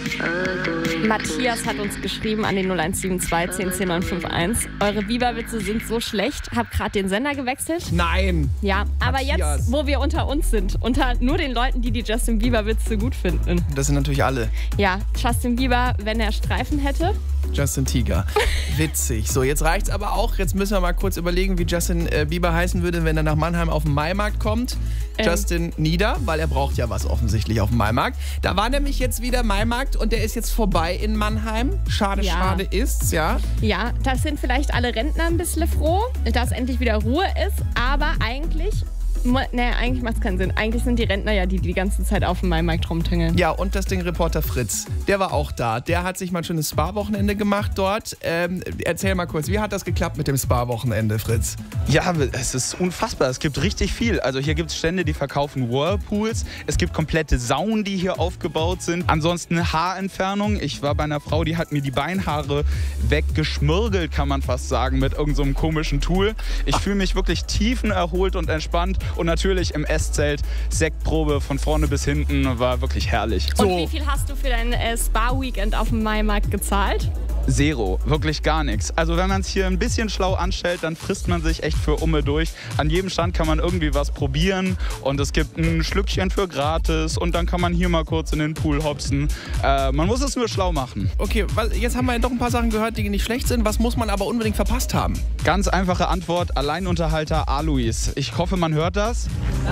Matthias hat uns geschrieben an den 0172 10 10 951. Eure Biber-Witze sind so schlecht. Hab gerade den Sender gewechselt. Nein. Ja, aber Matthias. Jetzt, wo wir unter uns sind, unter nur den Leuten, die Justin Bieber-Witze gut finden. Das sind natürlich alle. Ja, Justin Bieber, wenn er Streifen hätte. Justin Tiger. Witzig. So, jetzt reicht's aber auch. Jetzt müssen wir mal kurz überlegen, wie Justin Bieber heißen würde, wenn er nach Mannheim auf den Maimarkt kommt. Justin Nieder, weil er braucht ja was offensichtlich auf dem Maimarkt. Da war nämlich jetzt wieder Maimarkt und der ist jetzt vorbei in Mannheim. Schade, Ja. schade ist's, ja. Ja, das sind vielleicht alle Rentner ein bisschen froh, dass endlich wieder Ruhe ist. Aber eigentlich macht es keinen Sinn. Eigentlich sind die Rentner ja die ganze Zeit auf dem Maimarkt rumtingeln. Ja, und das Ding Reporter Fritz, der war auch da. Der hat sich mal ein schönes Spa-Wochenende gemacht dort. Erzähl mal kurz, wie hat das geklappt mit dem Spa-Wochenende, Fritz? Ja, es ist unfassbar. Es gibt richtig viel. Also hier gibt es Stände, die verkaufen Whirlpools. Es gibt komplette Saunen, die hier aufgebaut sind. Ansonsten Haarentfernung. Ich war bei einer Frau, die hat mir die Beinhaare weggeschmirgelt, kann man fast sagen, mit irgendeinem so einem komischen Tool. Ich fühle mich wirklich tiefenerholt und entspannt. Und natürlich im Esszelt Sektprobe von vorne bis hinten, war wirklich herrlich. Und wie viel hast du für dein Spa-Weekend auf dem Maimarkt gezahlt? Zero, wirklich gar nichts. Also wenn man es hier ein bisschen schlau anstellt, dann frisst man sich echt für Umme durch. An jedem Stand kann man irgendwie was probieren und es gibt ein Schlückchen für gratis und dann kann man hier mal kurz in den Pool hopsen. Man muss es nur schlau machen. Okay, jetzt haben wir doch ein paar Sachen gehört, die nicht schlecht sind. Was muss man aber unbedingt verpasst haben? Ganz einfache Antwort, Alleinunterhalter Alois. Ich hoffe, man hört das.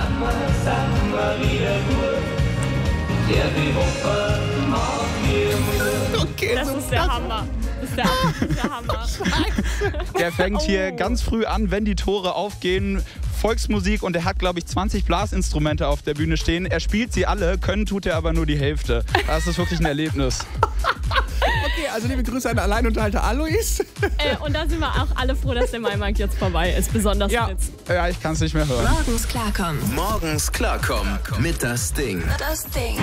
Okay, Das ist der Hammer. Das ist der Hammer. Der fängt hier ganz früh an, wenn die Tore aufgehen. Volksmusik und er hat, glaube ich, 20 Blasinstrumente auf der Bühne stehen. Er spielt sie alle, können tut er aber nur die Hälfte. Das ist wirklich ein Erlebnis. Okay, also liebe Grüße an Alleinunterhalter Alois. Und da sind wir auch alle froh, dass der Maimarkt jetzt vorbei ist. Besonders Fritz. Ja, ich kann es nicht mehr hören. Morgens klarkommen mit das Ding.